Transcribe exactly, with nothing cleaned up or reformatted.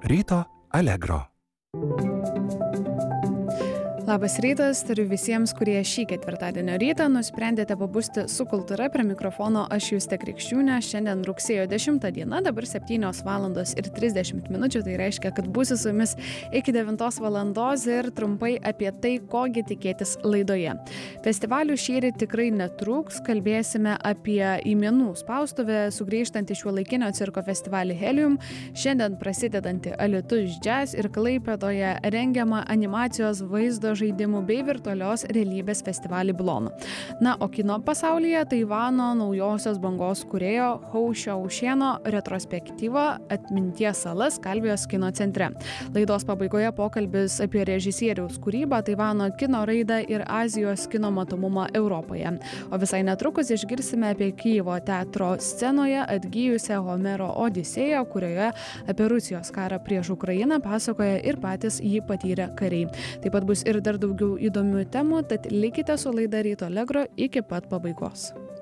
Ryto Allegro. Labas rytas, turiu visiems, kurie šį ketvirtadienio rytą nusprendėte pabusti su kultūra. Prie mikrofono aš Justė Krikščiūnė. Šiandien rugsėjo dešimta diena, dabar septynios valandos ir trisdešimt minučių. Tai reiškia, kad būsiu su jumis iki devintos valandos ir trumpai apie tai, kogi tikėtis laidoje. Festivalių šįryt tikrai netrūks. Kalbėsime apie įmenų spaustuvę, sugrįžtantį šiuolaikinio cirko festivalį Helium, šiandien prasidedantį Alytus Jazz ir Klaipėdoje rengiamą animacijos vaizdo žaidimų bei virtualios realybės festivalį Blono. Na, o kino pasaulyje Taivano naujosios bangos kūrėjo Hou Šiaušieno retrospektyva Atminties sala Skalvijos kino centre. Laidos pabaigoje pokalbis apie režisieriaus kūrybą, Taivano kino raidą ir Azijos kino matomumą Europoje. O visai netrukus išgirsime apie Kijevo teatro scenoje atgijusią Homero Odisėją, kurioje apie Rusijos karą prieš Ukrainą pasakoja ir patys jį patyrę kariai. Taip pat bus ir dar daugiau įdomių temų, tad likite su laida Ryto Allegro iki pat pabaigos.